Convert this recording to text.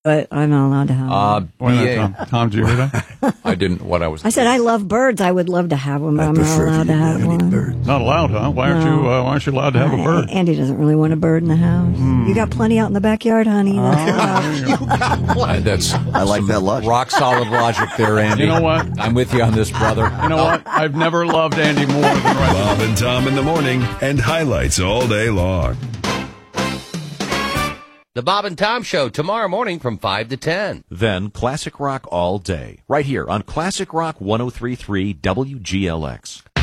but I'm not allowed to have them. Tom, did you hear that? I didn't. What I was. I said I love birds. I would love to have one, but I'm not allowed to have one. Not allowed, huh? Why aren't you allowed to have a bird? Andy doesn't really want a bird in the house. You got plenty out in the backyard, honey. That's I like that logic. rock solid logic there, Andy. You know what? I'm with you on this, brother. You know what? I've never loved Andy more than right now. Bob and Tom in the morning and highlights all day long. The Bob and Tom Show tomorrow morning from 5 to 10. Then Classic Rock all day, right here on Classic Rock 103.3 WGLX.